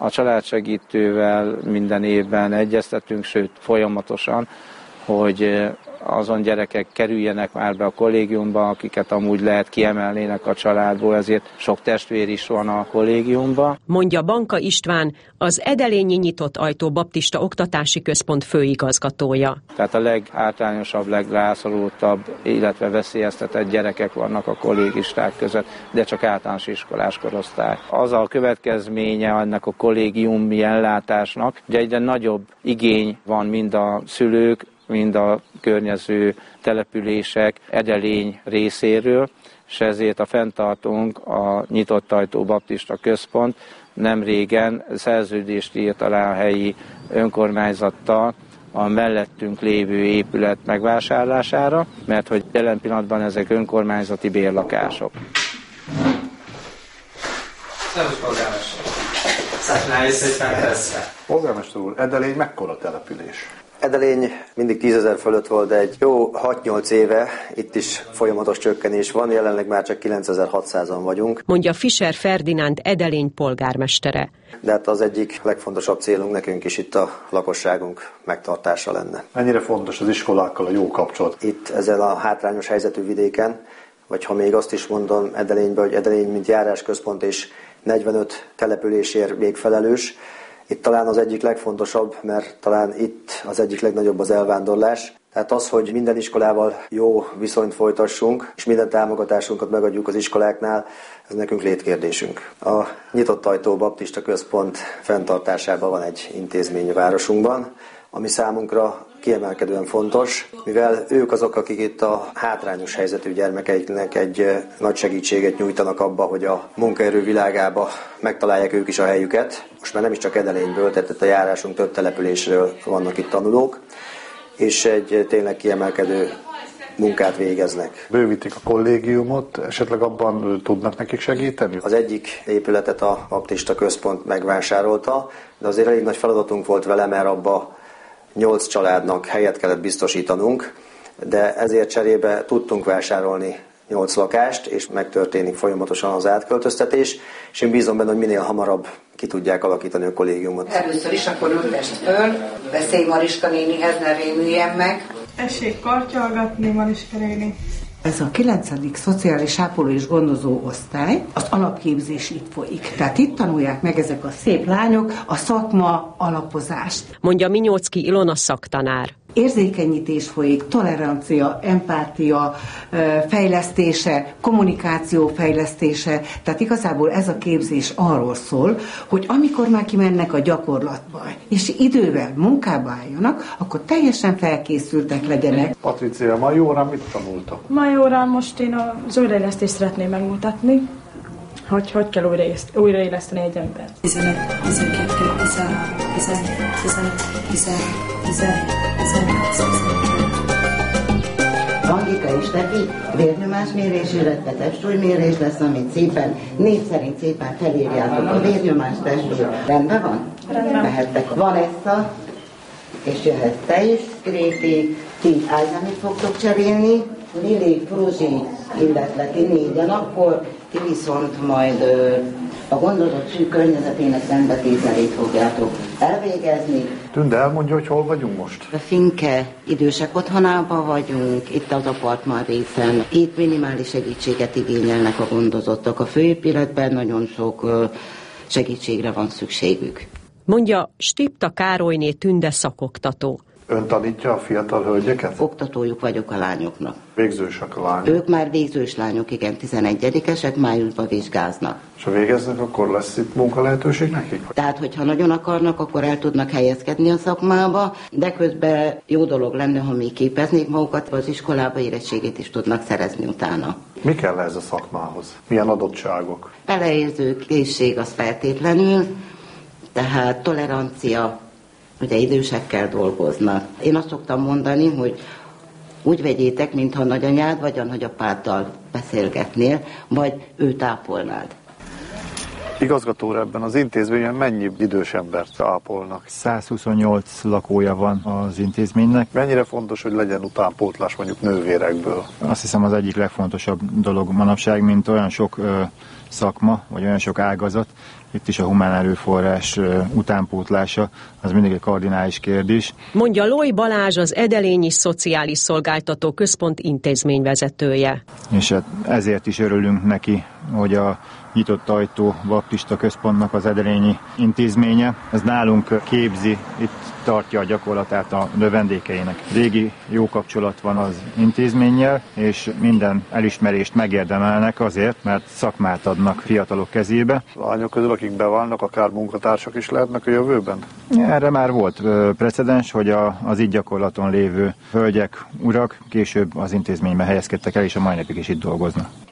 A családsegítővel minden évben egyeztetünk, sőt folyamatosan, hogy azon gyerekek kerüljenek már be a kollégiumba, akiket amúgy lehet kiemelnének a családból, ezért sok testvér is van a kollégiumban. Mondja Banka István, az Edelényi Nyitott Ajtó Baptista Oktatási Központ főigazgatója. Tehát a leghátrányosabb, legrászorultabb, illetve veszélyeztetett gyerekek vannak a kollégisták között, de csak általános iskolás korosztály. Az a következménye ennek a kollégiumi ellátásnak, hogy egyre nagyobb igény van mind a szülők, mind a környező települések Edelény részéről, és ezért a fenntartónk, a Nyitott Ajtó Baptista Központ nem régen szerződést írt alá a helyi önkormányzattal a mellettünk lévő épület megvásárlására, mert hogy jelen pillanatban ezek önkormányzati bérlakások. Polgármester úr, Edelény mekkora település? Edelény mindig 10 000 fölött volt, de egy jó 6-8 éve itt is folyamatos csökkenés van, jelenleg már csak 9600-an vagyunk. Mondja Fischer Ferdinánd Edelény polgármestere. De hát az egyik legfontosabb célunk nekünk is itt a lakosságunk megtartása lenne. Mennyire fontos az iskolákkal a jó kapcsolat? Itt ezen a hátrányos helyzetű vidéken, vagy ha még azt is mondom Edelényben, hogy Edelény mint járásközpont és 45 településért még felelős, itt talán az egyik legfontosabb, mert talán itt az egyik legnagyobb az elvándorlás. Tehát az, hogy minden iskolával jó viszonyt folytassunk, és minden támogatásunkat megadjuk az iskoláknál, ez nekünk létkérdésünk. A Nyitott Ajtó Baptista Központ fenntartásában van egy intézmény a városunkban, ami számunkra kiemelkedően fontos, mivel ők azok, akik itt a hátrányos helyzetű gyermekeiknek egy nagy segítséget nyújtanak abba, hogy a munkaerő világába megtalálják ők is a helyüket. Most már nem is csak Edelényből, tehát a járásunk több településről vannak itt tanulók, és egy tényleg kiemelkedő munkát végeznek. Bővítik a kollégiumot, esetleg abban tudnak nekik segíteni? Az egyik épületet a Baptista Központ megvásárolta, de azért elég nagy feladatunk volt vele, mert abba 8 családnak helyet kellett biztosítanunk, de ezért cserébe tudtunk vásárolni 8 lakást, és megtörténik folyamatosan az átköltöztetés, és én bízom benne, hogy minél hamarabb ki tudják alakítani a kollégiumot. Először is akkor ültest föl, beszélj Mariska nénihez, ne rémüljen meg. Tessék kartyolgatni, Mariska néni. Ez a 9. szociális ápoló és gondozó osztály, az alapképzés itt folyik. Tehát itt tanulják meg ezek a szép lányok a szakma alapozást. Mondja Minyóczky Ilona szaktanár. Érzékenyítés folyik, tolerancia, empátia fejlesztése, kommunikáció fejlesztése. Tehát igazából ez a képzés arról szól, hogy amikor már kimennek a gyakorlatba, és idővel munkába álljanak, akkor teljesen felkészültek legyenek. Patricia, mai órán mit tanultak? Mai órán most én az újraélesztést szeretném megmutatni, hogy kell újraéleszteni egy embert. 11, 12, 13, 14, 15, 16, 17, 18. Angika és Tepi vérnyomásmérés, illetve testsúlymérés lesz, amit szépen, név szerint szépen felírjátok a vérnyomás, testsúly. Rendben van? Rendben. Mehettek. Vanessa, és jöhet te is, Gréti, ti Ágyámit fogtok cserélni, Lili, Fruzsi, illetve ti 4-en, akkor ti viszont majd a gondozott szűk környezetének rendbetételét fogjátok elvégezni. Tünde elmondja, hogy hol vagyunk most? A Finke idősek otthonában vagyunk, itt az apartman részen. Itt minimális segítséget igényelnek a gondozottak. A főépületben nagyon sok segítségre van szükségük. Mondja Stipta Károlyné Tünde szakoktató. Ön tanítja a fiatal hölgyeket? Oktatójuk vagyok a lányoknak. Végzősek a lányok? Ők már végzős lányok, igen, 11-esek, májusban vizsgáznak. És ha végeznek, akkor lesz itt munkalehetőség nekik? Tehát, hogyha nagyon akarnak, akkor el tudnak helyezkedni a szakmába, de közben jó dolog lenne, ha még képeznék magukat, az iskolába érettségét is tudnak szerezni utána. Mi kell ez a szakmához? Milyen adottságok? Beleérző készség az feltétlenül, tehát tolerancia, ugye idősekkel dolgoznak. Én azt szoktam mondani, hogy úgy vegyétek, mintha nagyanyád vagy a nagyapáddal beszélgetnél, vagy őt ápolnád. Igazgató úr, ebben az intézményben mennyi idős embert ápolnak? 128 lakója van az intézménynek. Mennyire fontos, hogy legyen utánpótlás mondjuk nővérekből? Azt hiszem az egyik legfontosabb dolog manapság, mint olyan sok szakma, vagy olyan sok ágazat, Itt is a humán erőforrás utánpótlása az mindig egy kardinális kérdés. Mondja Lóy Balázs, az Edelényi Szociális Szolgáltató Központ intézményvezetője. És hát ezért is örülünk neki, hogy a Nyitott Ajtó Baptista Központnak az edelényi intézménye. Ez nálunk képzi, itt tartja a gyakorlatát a növendékeinek. Régi jó kapcsolat van az intézménnyel, és minden elismerést megérdemelnek azért, mert szakmát adnak fiatalok kezébe. A lányok közül, akik beválnak, akár munkatársak is lehetnek a jövőben? Erre már volt precedens, hogy az így gyakorlaton lévő hölgyek, urak később az intézménybe helyezkedtek el, és a mai napig is itt dolgoznak.